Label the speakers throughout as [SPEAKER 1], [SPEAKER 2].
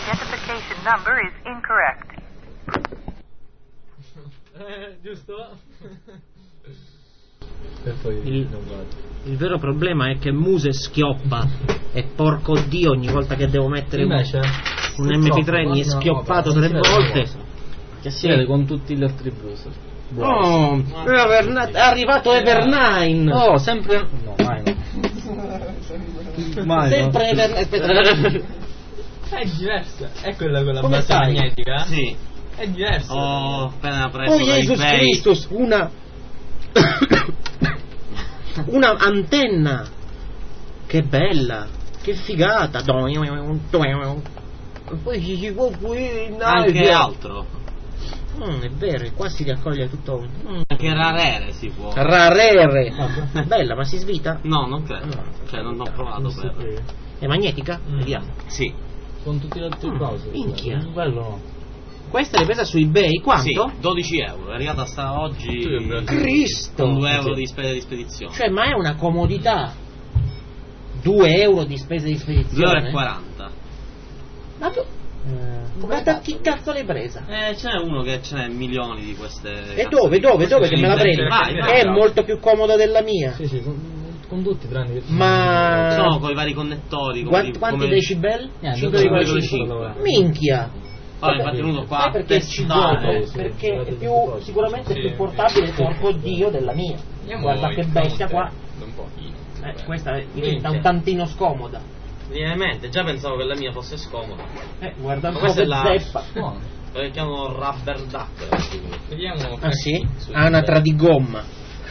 [SPEAKER 1] identification number is incorrect.
[SPEAKER 2] Giusto?
[SPEAKER 3] E poi
[SPEAKER 4] Il vero problema è che Muse schioppa e porco Dio ogni volta che devo mettere
[SPEAKER 3] invece
[SPEAKER 4] un MP3 mi è schioppato 3 volte.
[SPEAKER 3] che si vede con tutti gli altri browser.
[SPEAKER 4] Oh, è arrivato Evernine.
[SPEAKER 3] Oh, sempre no, mai no. Mai
[SPEAKER 4] Sempre Evernine.
[SPEAKER 2] È diversa. È quella con la
[SPEAKER 4] Come
[SPEAKER 2] base
[SPEAKER 4] sai?
[SPEAKER 2] magnetica?
[SPEAKER 5] Sì.
[SPEAKER 2] È diversa.
[SPEAKER 5] Ho appena preso
[SPEAKER 4] Oh
[SPEAKER 5] da
[SPEAKER 4] Jesus
[SPEAKER 5] eBay.
[SPEAKER 4] Christus, una antenna. Che bella, che figata. E poi ci può qui
[SPEAKER 5] Anche altro.
[SPEAKER 4] è vero, qua si raccoglie tutto.
[SPEAKER 5] Anche rarere si può.
[SPEAKER 4] Rarere. Bella, ma si svita?
[SPEAKER 5] No, non credo. Cioè non ho provato per.
[SPEAKER 4] È magnetica? Vediamo.
[SPEAKER 5] Sì.
[SPEAKER 3] Con tutti gli altri browser.
[SPEAKER 4] Minchia.
[SPEAKER 3] Quello no.
[SPEAKER 4] Questa l'hai presa su eBay? Quanto?
[SPEAKER 5] Sì, 12 euro. È arrivata sta oggi.
[SPEAKER 4] Cristo!
[SPEAKER 5] Con 2 euro di spesa di spedizione.
[SPEAKER 4] Cioè, ma è una comodità. 2 euro di spesa di
[SPEAKER 5] 2,40
[SPEAKER 4] spedizione?
[SPEAKER 5] euro.
[SPEAKER 4] Ma tu... guarda chi cazzo l'hai presa?
[SPEAKER 5] C'è uno che ce n'è milioni di queste.
[SPEAKER 4] E dove che me la prendi?
[SPEAKER 5] Vai,
[SPEAKER 4] È molto più comoda della mia.
[SPEAKER 3] Sì, con tutti tranne che
[SPEAKER 4] Ma...
[SPEAKER 5] No, con i vari connettori.
[SPEAKER 4] Quanti decibel?
[SPEAKER 3] Niente,
[SPEAKER 4] 5,5. Minchia!
[SPEAKER 5] Allora, infatti è venuto qua
[SPEAKER 4] Sai
[SPEAKER 5] a
[SPEAKER 4] perché ci
[SPEAKER 5] testare.
[SPEAKER 4] gioco? Perché è più, sicuramente è più portabile porco Dio della mia. Guarda che bestia qua.
[SPEAKER 2] Un pochino.
[SPEAKER 4] Questa diventa un tantino scomoda.
[SPEAKER 5] Lineamente, già pensavo che la mia fosse scomoda.
[SPEAKER 4] Guarda un
[SPEAKER 5] Ma
[SPEAKER 4] po'
[SPEAKER 5] questa
[SPEAKER 4] che
[SPEAKER 5] è la-
[SPEAKER 4] zeppa.
[SPEAKER 5] Lo chiamano rubber duck.
[SPEAKER 2] Vediamo.
[SPEAKER 4] Ah sì? Anatra di gomma.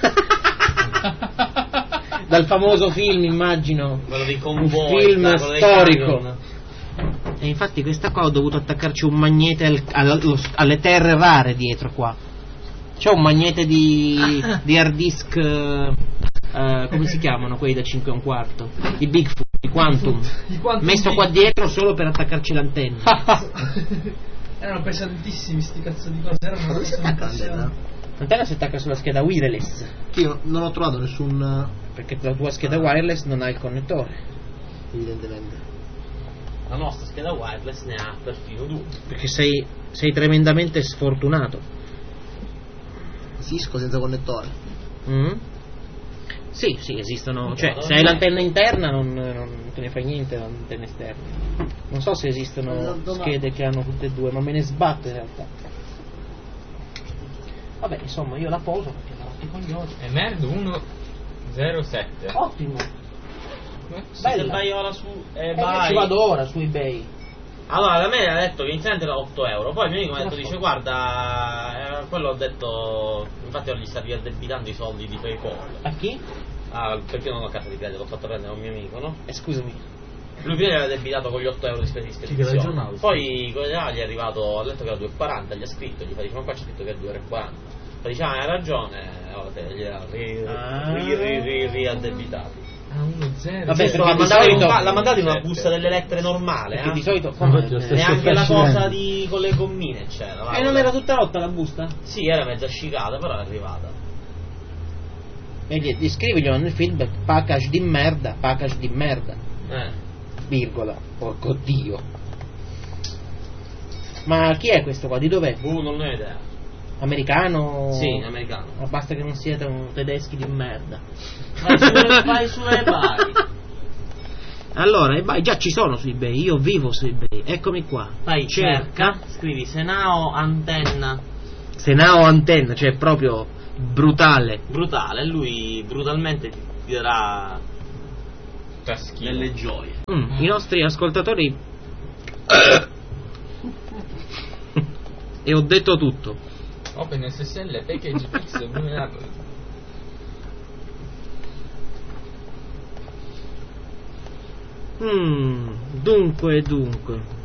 [SPEAKER 4] Dal famoso film, immagino.
[SPEAKER 5] Quello di
[SPEAKER 4] Un
[SPEAKER 5] convoy.
[SPEAKER 4] film
[SPEAKER 5] quello dei
[SPEAKER 4] storico.
[SPEAKER 5] camion.
[SPEAKER 4] E infatti questa qua ho dovuto attaccarci un magnete alle terre rare dietro qua. C'è un magnete di hard disk, come si chiamano quelli da 5 e un quarto? I Bigfoot, i Quantum. Messo qua dietro solo per attaccarci l'antenna.
[SPEAKER 6] Erano pesantissimi sti cazzo di cose, erano pesantissimi.
[SPEAKER 4] L'antenna si attacca sulla scheda wireless.
[SPEAKER 7] Io non ho trovato nessun.
[SPEAKER 4] Perché la tua scheda wireless non ha il connettore.
[SPEAKER 7] Evidentemente.
[SPEAKER 5] La nostra scheda wireless ne ha perfino 2.
[SPEAKER 4] Perché sei tremendamente sfortunato.
[SPEAKER 7] Cisco senza connettore.
[SPEAKER 4] Sì, esistono. Cioè, se hai l'antenna interna non te ne fai niente l'antenna esterna. Non so se esistono schede che hanno tutte e due, ma me ne sbatto in realtà. Vabbè, insomma, io la poso perché la rotti i coglioni.
[SPEAKER 2] Emerd 107.
[SPEAKER 4] Ottimo.
[SPEAKER 5] Se
[SPEAKER 4] Bella.
[SPEAKER 5] vai ora su
[SPEAKER 4] Ci vado ora su eBay.
[SPEAKER 5] Allora, da me ha detto che inizialmente era 8 euro, poi il mio amico mi ha detto, dice guarda, quello ho detto, infatti io gli stavi addebitando i soldi di PayPal.
[SPEAKER 4] A chi?
[SPEAKER 5] Perché io non ho carta di credito, l'ho fatto prendere a un mio amico, no?
[SPEAKER 4] Scusami.
[SPEAKER 5] Lui prima gli aveva addebitato con gli 8 euro di spesa di
[SPEAKER 3] che
[SPEAKER 5] spedizione.
[SPEAKER 3] ragionavo, sì.
[SPEAKER 5] Poi gli è arrivato, ha letto che era 2,40, gli ha scritto, gli fa, dice, ma qua c'è scritto che è 2,40. Poi dice, hai ragione, ora te gli ha riaddebitati.
[SPEAKER 2] Ah, 1-0.
[SPEAKER 4] Vabbè,
[SPEAKER 5] Giusto,
[SPEAKER 4] perché
[SPEAKER 5] l'ha mandato in una busta delle lettere normale,
[SPEAKER 4] Perché di
[SPEAKER 5] eh?
[SPEAKER 4] solito
[SPEAKER 5] Neanche la cosa con le gommine c'era. va,
[SPEAKER 4] E non
[SPEAKER 5] vabbè.
[SPEAKER 4] era tutta rotta la busta?
[SPEAKER 5] Sì, era mezza scicata, però è arrivata.
[SPEAKER 4] E scriviglielo nel feedback, package di merda, virgola, porco Dio. Ma chi è questo qua? Di dov'è?
[SPEAKER 5] Non ne ho idea.
[SPEAKER 4] Americano?
[SPEAKER 5] Sì, americano.
[SPEAKER 4] Ma basta che non siete tedeschi di merda.
[SPEAKER 5] Vai su eBay.
[SPEAKER 4] Allora, eBay già ci sono su eBay, io vivo su eBay, eccomi qua.
[SPEAKER 5] Fai cerca, scrivi Senao antenna.
[SPEAKER 4] Senao antenna, cioè proprio brutale.
[SPEAKER 5] Brutale, lui brutalmente ti darà
[SPEAKER 2] Taschino.
[SPEAKER 5] delle gioie.
[SPEAKER 4] I nostri ascoltatori e ho detto tutto.
[SPEAKER 2] OpenSSL package fix vulnerable.
[SPEAKER 4] Dunque